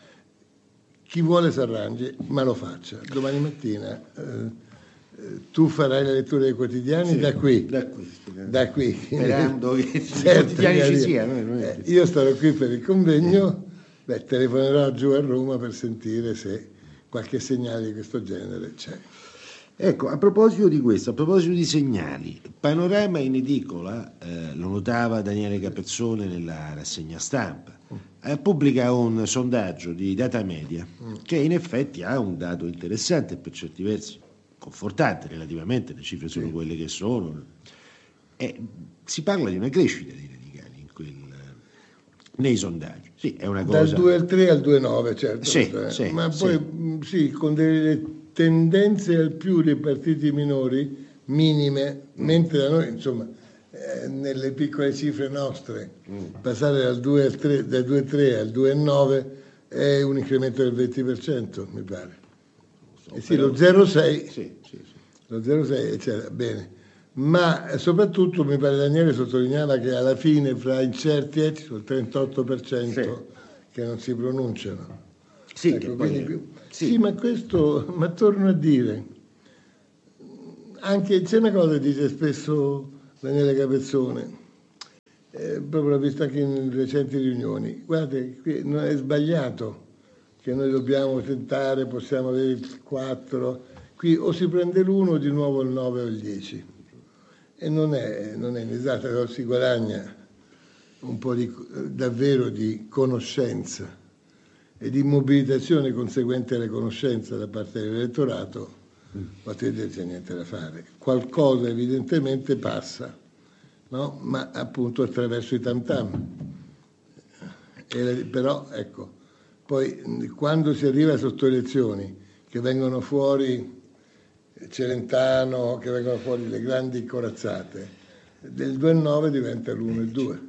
chi vuole si arrangi, ma lo faccia. Domani mattina eh, tu farai la lettura dei quotidiani sì, da qui. Da qui, da qui. Sperando che i quotidiani ci siano. Eh, io starò qui per il convegno, beh, telefonerò giù a Roma per sentire se qualche segnale di questo genere c'è. Ecco, a proposito di questo, a proposito di segnali, Panorama in edicola, eh, lo notava Daniele Capezzone nella rassegna stampa, eh, pubblica un sondaggio di Data Media che in effetti ha un dato interessante, per certi versi confortante relativamente, le cifre sono sì. quelle che sono, e si parla di una crescita di radicali in quel, nei sondaggi. Sì, è una cosa... Dal due virgola tre al due virgola nove, certo, sì, eh. sì, ma poi sì. sì, con delle tendenze al più dei partiti minori, minime, mm. mentre da noi, insomma, eh, nelle piccole cifre nostre, mm. passare dal due virgola tre al due virgola nove è un incremento del venti per cento, mi pare. So, eh sì, lo zero virgola sei, sì, sì, sì. lo zero virgola sei, cioè, bene. Ma soprattutto mi pare Daniele sottolineava che alla fine fra incerti eh, ci sono il trentotto per cento sì. che non si pronunciano. Sì, ecco, poi, quindi, sì. sì, ma questo, ma torno a dire, anche c'è una cosa che dice spesso Daniele Capezzone, eh, proprio l'ho visto anche in recenti riunioni, guardate, qui non è sbagliato che noi dobbiamo tentare, possiamo avere il quattro, qui o si prende l'uno o di nuovo il nove o il dieci, e non è, non è inesatta, si guadagna un po' di, davvero di conoscenza e di mobilitazione conseguente alla conoscenza da parte dell'elettorato, potete c'è niente da fare. Qualcosa evidentemente passa, no? Ma appunto attraverso i tam tam. E, però ecco, poi quando si arriva sotto elezioni, che vengono fuori Celentano, che vengono fuori le grandi corazzate, del due e nove diventa l'uno e due.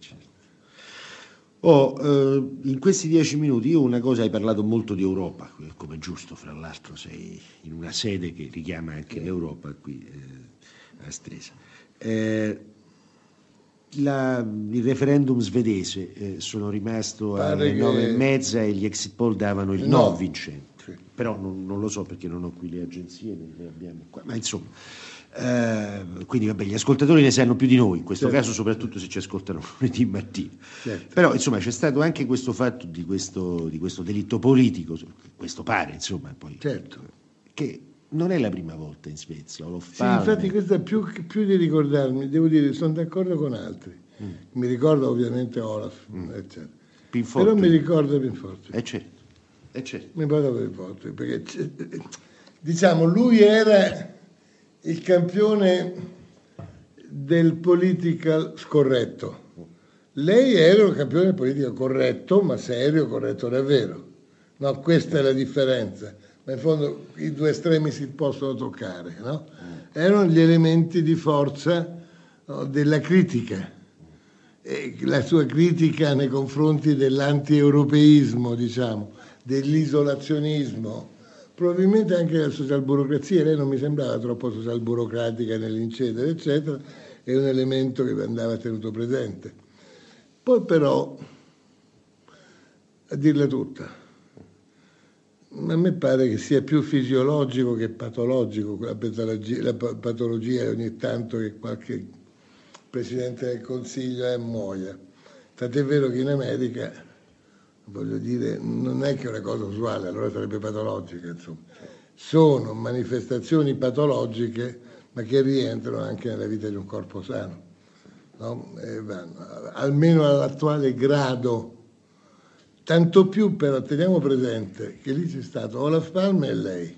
Oh, eh, in questi dieci minuti io una cosa, hai parlato molto di Europa, come giusto, fra l'altro sei in una sede che richiama anche l'Europa qui eh, a Stresa. Eh, la, il referendum svedese, eh, sono rimasto Pare alle che... nove e mezza e gli exit poll davano il no, no vincente, sì. Però non, non lo so perché non ho qui le agenzie, non le abbiamo qua, ma insomma... Uh, quindi vabbè, gli ascoltatori ne sanno più di noi in questo certo. caso, soprattutto se ci ascoltano lunedì mattina, certo. Però insomma c'è stato anche questo fatto di questo, di questo delitto politico, questo pare insomma poi certo. che non è la prima volta in Svezia. Sì, infatti questo più, più di ricordarmi, devo dire, sono d'accordo con altri, mm. mi ricordo ovviamente Olaf, mm. eccetera. Pinforte. Però mi ricordo Pinforte. Eh certo. Eh certo. Mi ricordo Pinforte, perché diciamo lui era il campione del political scorretto. Lei era un campione del political corretto, ma serio, corretto davvero. No, questa è la differenza. Ma in fondo i due estremi si possono toccare, no? Erano gli elementi di forza, no, della critica. E la sua critica nei confronti dell'anti-europeismo, diciamo, dell'isolazionismo, probabilmente anche la socialburocrazia. Lei non mi sembrava troppo socialburocratica nell'incedere, eccetera, è un elemento che andava tenuto presente. Poi però, a dirla tutta, a me pare che sia più fisiologico che patologico quella patologia, la patologia ogni tanto che qualche Presidente del Consiglio è muoia. Tant'è vero che in America, voglio dire, non è che è una cosa usuale, allora sarebbe patologica, insomma. Sono manifestazioni patologiche, ma che rientrano anche nella vita di un corpo sano, no? E vanno, almeno all'attuale grado. Tanto più però teniamo presente che lì c'è stato Olaf Palme e lei,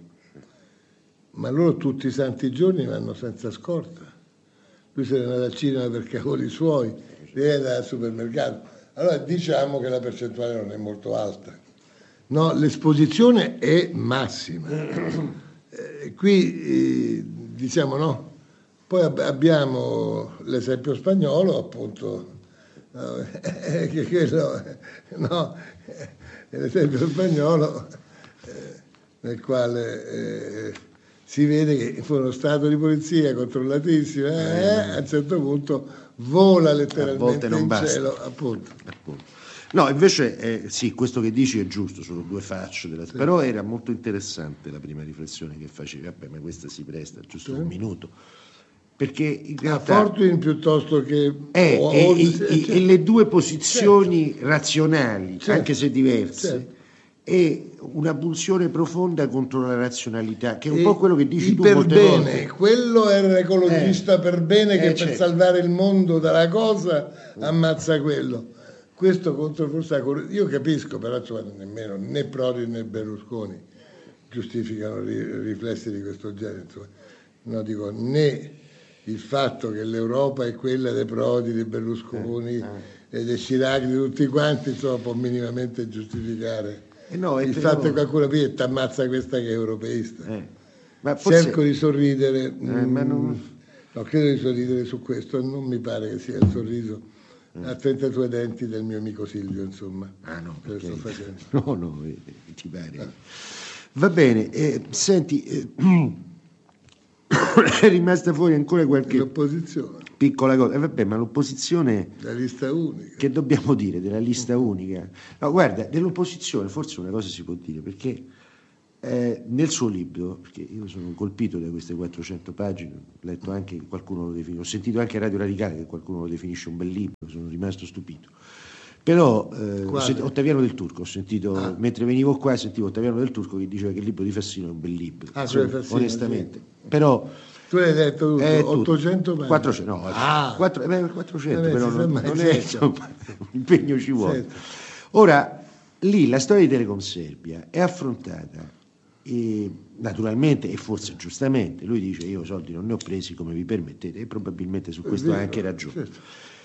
ma loro tutti i santi giorni vanno senza scorta. Lui se ne va al cinema per cavoli suoi, lei è al supermercato. Allora diciamo che la percentuale non è molto alta. No, l'esposizione è massima. Eh, qui eh, diciamo no. Poi ab- abbiamo l'esempio spagnolo, appunto, no, eh, che quello, no, eh, l'esempio spagnolo eh, nel quale eh, si vede che fu uno stato di polizia controllatissimo, eh, a un certo punto vola letteralmente in basta. Cielo, appunto. appunto. No, invece eh, sì, questo che dici è giusto, sono due facce della... sì. Però era molto interessante la prima riflessione che facevi, vabbè, ma questa si presta giusto sì. un minuto, perché in realtà... A Fortuyn piuttosto che... Eh, o, e, o, e, certo. e le due posizioni certo. razionali, certo. anche se diverse, certo. e una pulsione profonda contro la razionalità, che è un e po' quello che dici tu per molte bene, volte. Quello era l'ecologista eh, per bene che eh, per certo. salvare il mondo dalla cosa ammazza quello. Questo contro forse io capisco, però cioè, nemmeno né Prodi né Berlusconi giustificano riflessi di questo genere. Insomma. No, dico, né il fatto che l'Europa è quella dei Prodi, dei Berlusconi eh, eh. e dei Chirac, di tutti quanti, insomma, può minimamente giustificare eh no, il però... fatto che qualcuno qui ti ammazza questa che è europeista. Eh. Ma forse... Cerco di sorridere, eh, mh, ma non... no, credo di sorridere su questo, non mi pare che sia il sorriso a trentadue denti del mio amico Silvio, insomma. Ah no, perché... sto facendo. no, no, eh, ti pare. Ah. Va bene, eh, senti, eh, è rimasta fuori ancora qualche... L'opposizione. piccola cosa. E vabbè, ma l'opposizione... La lista unica. Che dobbiamo dire della lista unica? No, guarda, dell'opposizione forse una cosa si può dire, perché eh, nel suo libro, perché io sono colpito da queste quattrocento pagine, ho letto anche che qualcuno lo definisce, ho sentito anche a Radio Radicale che qualcuno lo definisce un bel libro, sono rimasto stupito. Però eh, ho sentito, Ottaviano Del Turco, ho sentito, ah. mentre venivo qua sentivo Ottaviano Del Turco che diceva che il libro di Fassino è un bel libro, ah, insomma, Fassino, onestamente. Sì. Però tu l'hai detto tutto, eh, ottocento pagine? quattrocento, no, ah. quattro, eh, quattrocento, Vabbè, però non, non è, insomma, un impegno ci vuole. Certo. Ora, lì la storia di Telecom Serbia è affrontata, e, naturalmente, e forse giustamente, lui dice io soldi non ne ho presi come vi permettete, e probabilmente su questo ha anche ragione. Certo.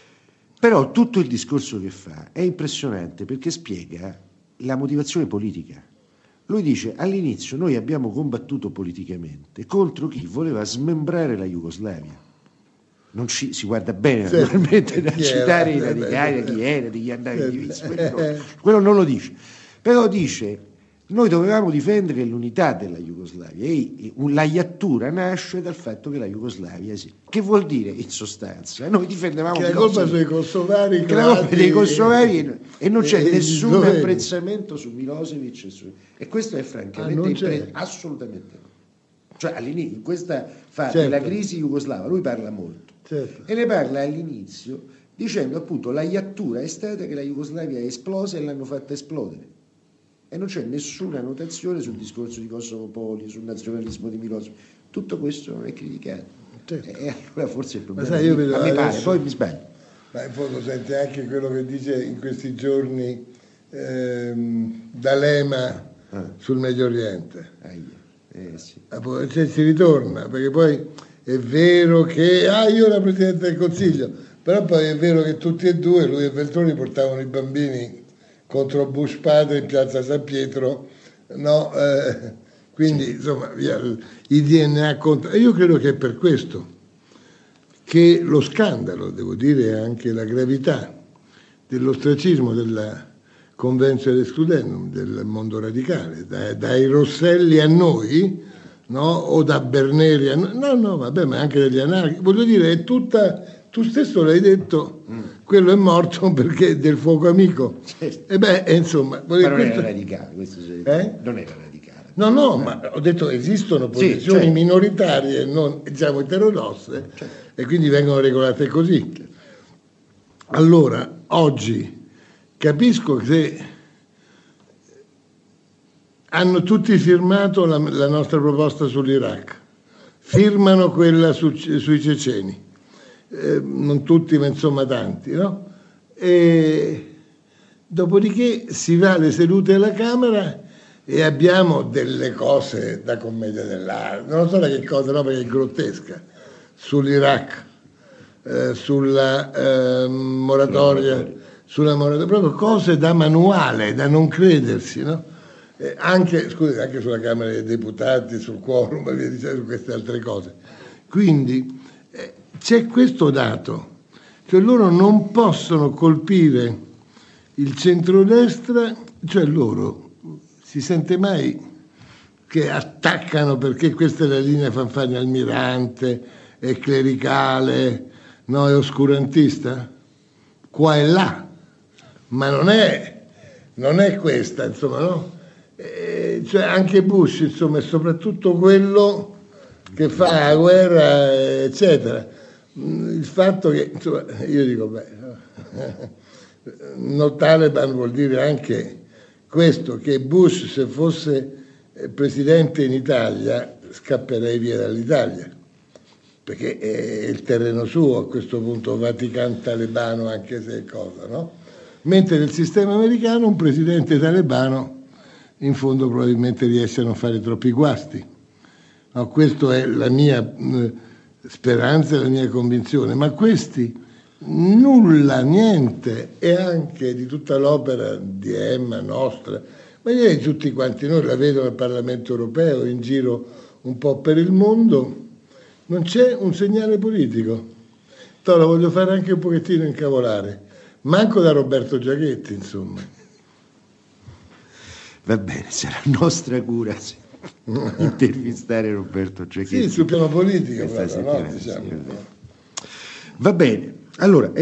Però tutto il discorso che fa è impressionante perché spiega la motivazione politica. Lui dice all'inizio noi abbiamo combattuto politicamente contro chi voleva smembrare la Jugoslavia. Non ci, si guarda bene sì, naturalmente da citare i radicali, chi era, di chi andava in divisa, quello, quello non lo dice. Però dice noi dovevamo difendere l'unità della Jugoslavia e la iattura nasce dal fatto che la Jugoslavia esiste. Che vuol dire in sostanza? Noi difendevamo che la colpa sui kosovari, che la colpa dei kosovari e, e non c'è e nessun dove... apprezzamento su Milosevic e, su, e questo è francamente ah, impre... assolutamente no. Cioè all'inizio in questa fase certo. della crisi jugoslava lui parla molto certo. e ne parla all'inizio dicendo appunto la iattura è stata che la Jugoslavia è esplosa e l'hanno fatta esplodere. E non c'è nessuna notazione sul discorso di Kosovo Poli, sul nazionalismo di Milosevic. Tutto questo non è criticato. Certo. E allora forse il problema sai, io vedo a me adesso, pare, poi mi sbaglio. Ma in fondo senti anche quello che dice in questi giorni ehm, D'Alema ah. sul Medio Oriente. Ah, eh, sì. Cioè, si ritorna, perché poi è vero che ah, io ero Presidente del Consiglio, però poi è vero che tutti e due, lui e Veltroni, portavano i bambini contro Bush padre in piazza San Pietro, no? Eh, quindi sì. insomma via, i D N A contro. E io credo che è per questo che lo scandalo, devo dire anche la gravità dell'ostracismo della Convenzione Excludendum del mondo radicale, dai, dai Rosselli a noi, no? O da Berneri a noi, no, no, vabbè, ma anche degli anarchici, voglio dire, è tutta. Tu stesso l'hai detto, mm. quello è morto perché è del fuoco amico. Certo. E beh, e insomma... Ma non questo... era radicale, questo eh? non era radicale. No, no, eh. ma ho detto esistono posizioni sì, certo. minoritarie, non, diciamo eterodosse, certo. e quindi vengono regolate così. Certo. Allora, oggi capisco che hanno tutti firmato la, la nostra proposta sull'Iraq, firmano quella su, sui ceceni. Eh, non tutti ma insomma tanti, no? E dopodiché si va alle sedute alla Camera e abbiamo delle cose da commedia dell'arte, non so da che cosa, no, perché è grottesca, sull'Iraq, eh, sulla eh, moratoria, sulla moratoria, proprio cose da manuale, da non credersi, no? Eh, anche, scusi, anche sulla Camera dei Deputati, sul quorum e via dicendo, su queste altre cose. Quindi eh, c'è questo dato, cioè loro non possono colpire il centrodestra, cioè loro si sente mai che attaccano perché questa è la linea Fanfani Almirante, è clericale, no, è oscurantista, qua e là, ma non è, non è questa, insomma, no? E cioè anche Bush, insomma, è soprattutto quello che fa la guerra, eccetera. Il fatto che, insomma, io dico, beh, no Taliban vuol dire anche questo, che Bush se fosse presidente in Italia scapperei via dall'Italia, perché è il terreno suo a questo punto, Vatican talebano, anche se è cosa, no? Mentre nel sistema americano un presidente talebano in fondo probabilmente riesce a non fare troppi guasti. No, questa è la mia mh, speranza e la mia convinzione, ma questi nulla, niente, e anche di tutta l'opera di Emma, nostra, ma direi tutti quanti noi la vedo al Parlamento europeo, in giro un po' per il mondo, non c'è un segnale politico. Però la voglio fare anche un pochettino incavolare, manco da Roberto Giachetti, insomma. Va bene, sarà nostra cura sì. intervistare Roberto Giachetti. Sì, sul piano politico, proprio, no? Diciamo. Sì, Va bene, allora,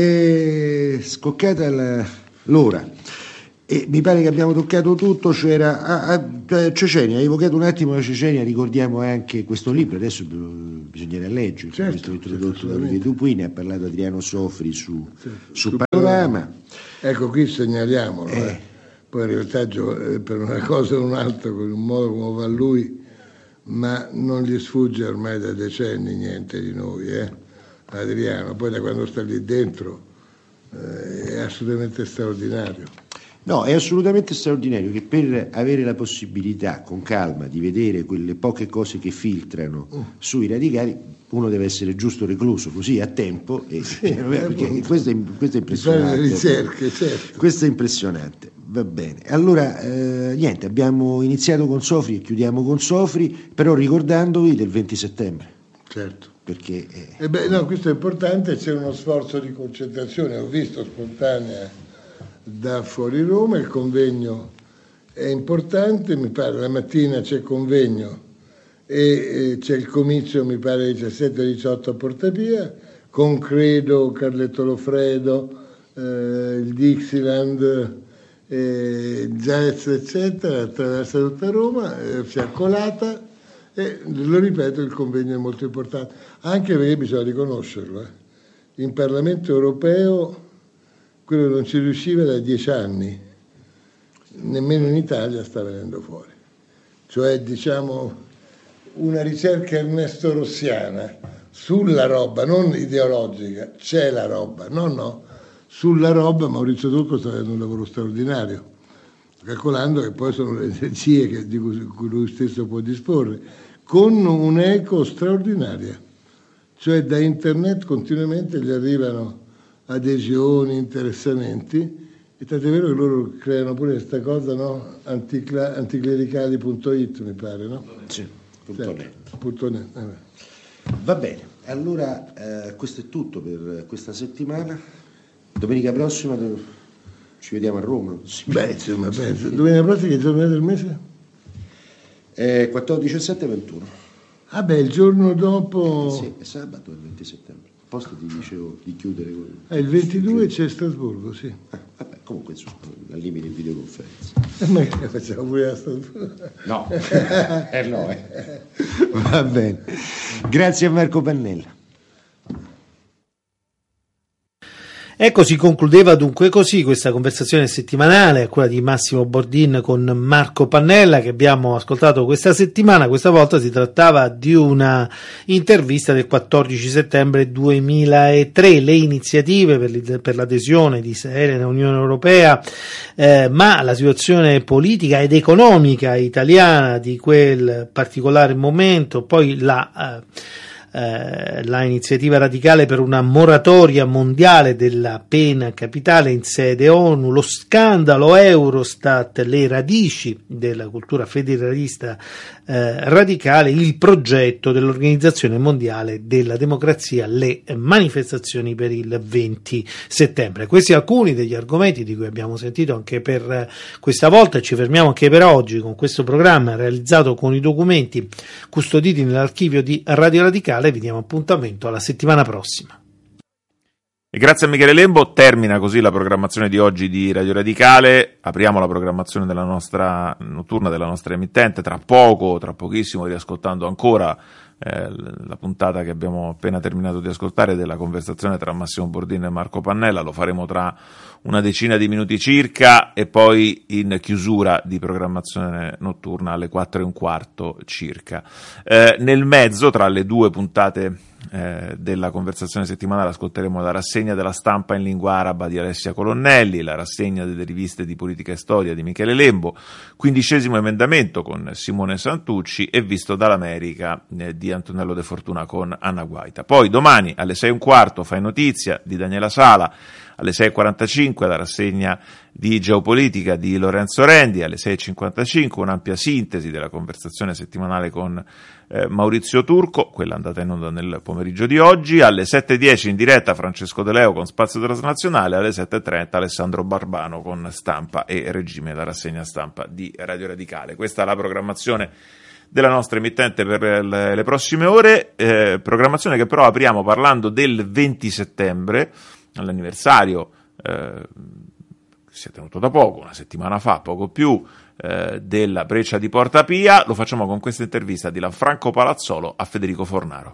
è scoccata la, l'ora e mi pare che abbiamo toccato tutto. C'era a, a, Cecenia, hai evocato un attimo la Cecenia, ricordiamo anche questo libro, adesso bisognerà leggere, certo, questo introdotto certo, da Luigi Dupuy, ne ha parlato Adriano Sofri su, certo, su su Panorama. Ecco, qui segnaliamolo, Eh. eh. Poi in realtà per una cosa o un'altra, con un modo come va lui, ma non gli sfugge ormai da decenni niente di noi, eh? Adriano, poi da quando sta lì dentro eh, è assolutamente straordinario. No, è assolutamente straordinario che per avere la possibilità con calma di vedere quelle poche cose che filtrano mm. sui radicali, uno deve essere giusto recluso, così a tempo, e, sì, perché questo è, questo è impressionante. Ricerche, certo. Questo è impressionante, va bene. Allora, eh, niente, abbiamo iniziato con Sofri e chiudiamo con Sofri, però ricordandovi del venti settembre. Certo. Perché, eh, eh beh, no, questo è importante, c'è uno sforzo di concentrazione, ho visto spontanea da fuori Roma, il convegno è importante, mi pare la mattina c'è convegno e, e c'è il comizio, mi pare diciassette diciotto a Porta Pia, con Credo, Carletto Lofredo, eh, il Dixieland, eh, jazz eccetera, attraversa tutta Roma, eh, circolata, e lo ripeto, il convegno è molto importante, anche perché bisogna riconoscerlo, eh. In Parlamento europeo quello non ci riusciva da dieci anni, nemmeno in Italia sta venendo fuori. Cioè, diciamo, una ricerca Ernesto Rossiana sulla roba, non ideologica, c'è la roba, no, no, sulla roba Maurizio Turco sta facendo un lavoro straordinario, calcolando che poi sono le energie che, di cui lui stesso può disporre, con un'eco straordinaria. Cioè, da internet continuamente gli arrivano adesioni, interessamenti, e tant'è vero che loro creano pure questa cosa, no? Anticla- anticlericali punto it, mi pare, no? Sì, punto certo, net. punto net. Eh. Va bene, allora eh, questo è tutto per questa settimana. Domenica prossima do- ci vediamo a Roma. Sì. Beh, insomma, penso. Domenica prossima che giorno è del mese? Eh, quattordici, diciassette e ventuno. Ah beh, il giorno dopo... Sì, è sabato, è il venti settembre. Posto ti dicevo di chiudere con... Eh, il ventidue c'è Strasburgo, sì. Ah, vabbè, comunque insomma, al limite in videoconferenza. Ma che facciamo pure a Strasburgo? No, eh no, eh. Va bene. Grazie a Marco Pannella. Ecco, si concludeva dunque così questa conversazione settimanale, quella di Massimo Bordin con Marco Pannella, che abbiamo ascoltato questa settimana. Questa volta si trattava di una intervista del quattordici settembre duemilatré, le iniziative per, per l'adesione di Israele all'Unione Europea, eh, ma la situazione politica ed economica italiana di quel particolare momento, poi la... Eh, Eh, la iniziativa radicale per una moratoria mondiale della pena capitale in sede ONU, lo scandalo Eurostat, le radici della cultura federalista eh, radicale, il progetto dell'Organizzazione Mondiale della Democrazia, le manifestazioni per il venti settembre. Questi alcuni degli argomenti di cui abbiamo sentito anche per questa volta. Ci fermiamo anche per oggi con questo programma realizzato con i documenti custoditi nell'archivio di Radio Radicale. Vi diamo appuntamento alla settimana prossima. E grazie a Michele Lembo termina così la programmazione di oggi di Radio Radicale. Apriamo la programmazione della nostra notturna, della nostra emittente, tra poco, tra pochissimo, riascoltando ancora eh, la puntata che abbiamo appena terminato di ascoltare della conversazione tra Massimo Bordin e Marco Pannella. Lo faremo tra una decina di minuti circa e poi in chiusura di programmazione notturna alle quattro e un quarto circa. Eh, nel mezzo, tra le due puntate eh, della conversazione settimanale, ascolteremo la rassegna della stampa in lingua araba di Alessia Colonnelli, la rassegna delle riviste di politica e storia di Michele Lembo, quindicesimo emendamento con Simone Santucci e Visto dall'America eh, di Antonello De Fortuna con Anna Guaita. Poi domani alle sei e un quarto Fai Notizia di Daniela Sala, alle sei e quarantacinque la rassegna di geopolitica di Lorenzo Rendi, alle sei e cinquantacinque un'ampia sintesi della conversazione settimanale con eh, Maurizio Turco, quella andata in onda nel pomeriggio di oggi, alle sette e dieci in diretta Francesco De Leo con Spazio Transnazionale, alle sette e trenta Alessandro Barbano con Stampa e Regime, la rassegna stampa di Radio Radicale. Questa è la programmazione della nostra emittente per le, le prossime ore, eh, programmazione che però apriamo parlando del venti settembre, all'anniversario eh, che si è tenuto da poco, una settimana fa, poco più, eh, della breccia di Porta Pia. Lo facciamo con questa intervista di Lanfranco Palazzolo a Federico Fornaro.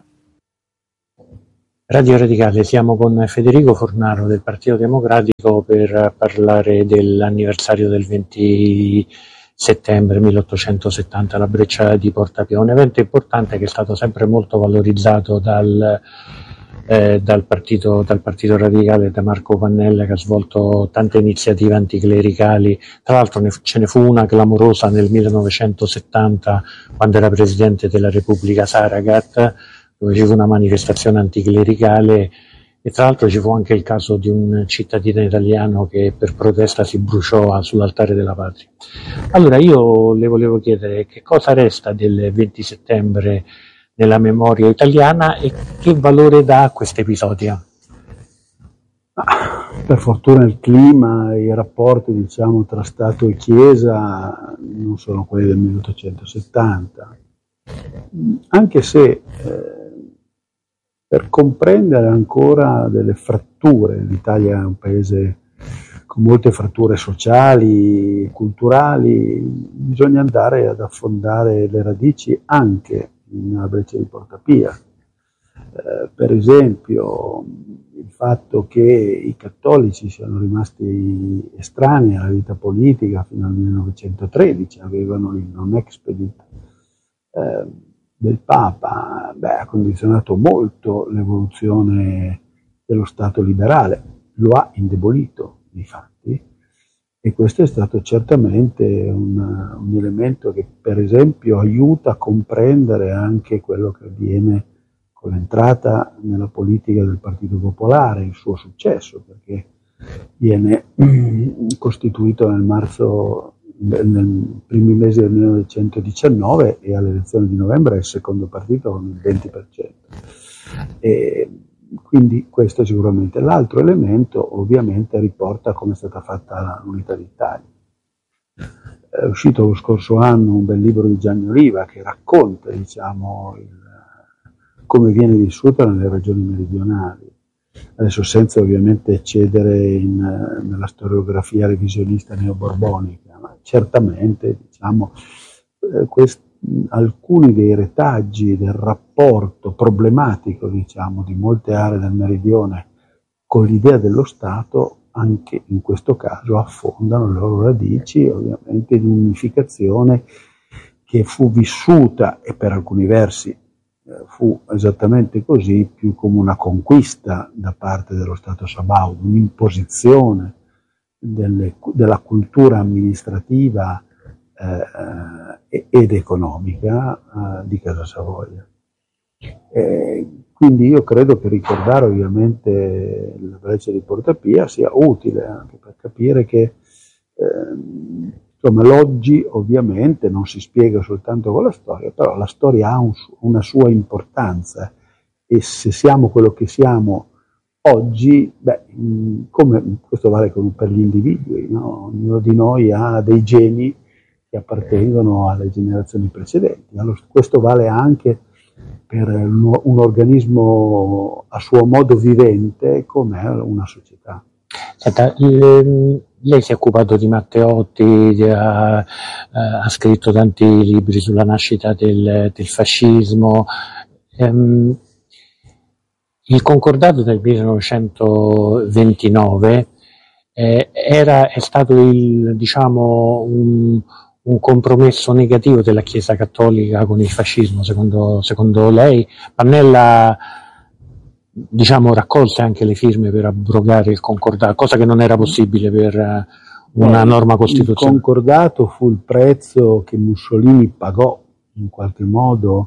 Radio Radicale, siamo con Federico Fornaro del Partito Democratico per parlare dell'anniversario del venti settembre milleottocentosettanta, la breccia di Porta Pia, un evento importante che è stato sempre molto valorizzato dal, eh, dal, partito, dal Partito Radicale, da Marco Pannella, che ha svolto tante iniziative anticlericali. Tra l'altro ne, ce ne fu una clamorosa nel millenovecentosettanta, quando era Presidente della Repubblica Saragat, dove ci fu una manifestazione anticlericale, e tra l'altro ci fu anche il caso di un cittadino italiano che per protesta si bruciò sull'altare della patria. Allora io le volevo chiedere che cosa resta del venti settembre nella memoria italiana e che valore dà a questo episodio? Per fortuna il clima e i rapporti, diciamo, tra Stato e Chiesa non sono quelli del milleottocentosettanta, anche se eh, per comprendere ancora delle fratture, l'Italia è un paese con molte fratture sociali, culturali, bisogna andare ad affondare le radici anche nella breccia di Porta Pia. Eh, per esempio il fatto che i cattolici siano rimasti estranei alla vita politica fino al millenovecentotredici, avevano il non expedit eh, del Papa, beh, ha condizionato molto l'evoluzione dello Stato liberale, lo ha indebolito di fatti, e questo è stato certamente un, un elemento che per esempio aiuta a comprendere anche quello che avviene con l'entrata nella politica del Partito Popolare, il suo successo, perché viene costituito nel marzo nei primi mesi del millenovecentodiciannove, e alle elezioni di novembre è il secondo partito con il venti per cento. E quindi questo è sicuramente. L'altro elemento ovviamente riporta come è stata fatta l'unità d'Italia. È uscito lo scorso anno un bel libro di Gianni Oliva che racconta, diciamo, il, come viene vissuta nelle regioni meridionali. Adesso senza ovviamente cedere in, nella storiografia revisionista neoborbonica, ma certamente, diciamo, eh, quest, alcuni dei retaggi del rapporto problematico, diciamo, di molte aree del meridione con l'idea dello Stato, anche in questo caso affondano le loro radici ovviamente in un'unificazione che fu vissuta, e per alcuni versi fu esattamente così, più come una conquista da parte dello Stato Sabaud, un'imposizione delle, della cultura amministrativa eh, ed economica eh, di Casa Savoia. Eh, quindi io credo che ricordare ovviamente la breccia di Porta Pia sia utile anche per capire che eh, insomma, l'oggi ovviamente non si spiega soltanto con la storia, però la storia ha un, una sua importanza, e se siamo quello che siamo oggi, beh, come questo vale per gli individui, no? Ognuno di noi ha dei geni che appartengono alle generazioni precedenti. Allora, questo vale anche per un, un organismo a suo modo vivente come una società. Senta, le, lei si è occupato di Matteotti, ha, ha scritto tanti libri sulla nascita del, del fascismo. Ehm, il concordato del millenovecentoventinove eh, era, è stato il, diciamo, un, un compromesso negativo della Chiesa Cattolica con il fascismo, secondo, secondo lei? Pannella, diciamo, raccolse anche le firme per abrogare il concordato, cosa che non era possibile per una no, norma costituzionale. Il concordato fu il prezzo che Mussolini pagò in qualche modo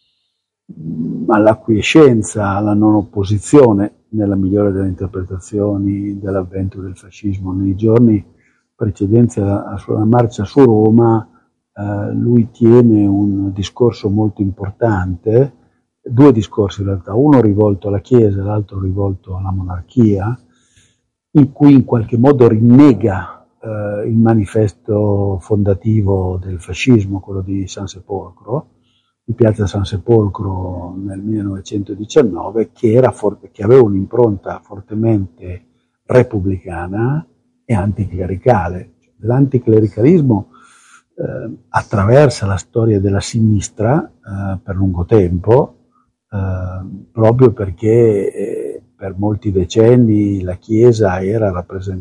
all'acquiescenza, alla non opposizione, nella migliore delle interpretazioni, dell'avvento del fascismo. Nei giorni precedenti alla sua marcia su Roma, eh, lui tiene un discorso molto importante, due discorsi in realtà, uno rivolto alla Chiesa, l'altro rivolto alla monarchia, in cui in qualche modo rinnega eh, il manifesto fondativo del fascismo, quello di San Sepolcro, di Piazza San Sepolcro nel millenovecentodiciannove, che, era for- che aveva un'impronta fortemente repubblicana e anticlericale. L'anticlericalismo eh, attraversa la storia della sinistra eh, per lungo tempo, eh, proprio perché eh, per molti decenni la Chiesa era rappresentata